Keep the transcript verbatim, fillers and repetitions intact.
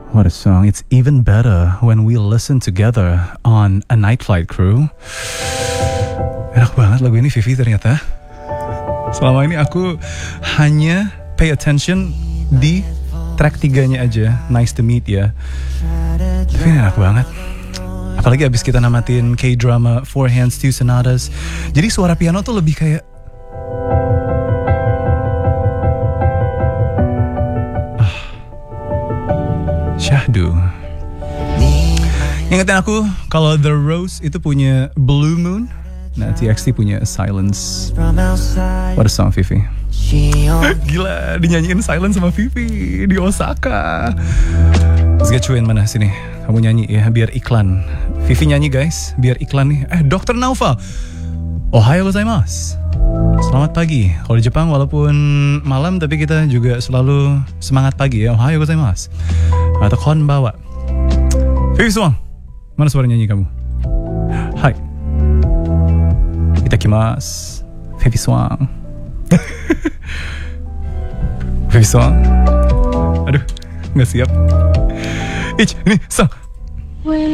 What a song. It's even better when we listen together on A Night Flight Crew. Enak banget lagu ini, Vivi, ternyata. Selama ini aku hanya pay attention di track tiganya aja, Nice to Meet Ya. Tapi ini enak banget. Apalagi abis kita namatin K-drama Four Hands Two Sonatas. Jadi suara piano tuh lebih kayak syahdu. Ingetin aku kalau The Rose itu punya Blue Moon. Nah, T X T punya Silence. What a song, Vivi. Gila, dinyanyiin Silence sama Vivi di Osaka. Let's get you in, mana sini. Kamu nyanyi ya, biar iklan. Vivi nyanyi guys, biar iklan nih. Eh, dokter Naufal. Ohayo gozaimasu. Selamat pagi. Kalau di Jepang walaupun malam tapi kita juga selalu semangat pagi ya. Ohayo gozaimasu. Atau konbawa. Vivi Suang, mana suara nyanyi kamu? Hai. Itakimasu. Vivi Suang. Vivi Suang. Aduh, nggak siap. Ich, ini, sang.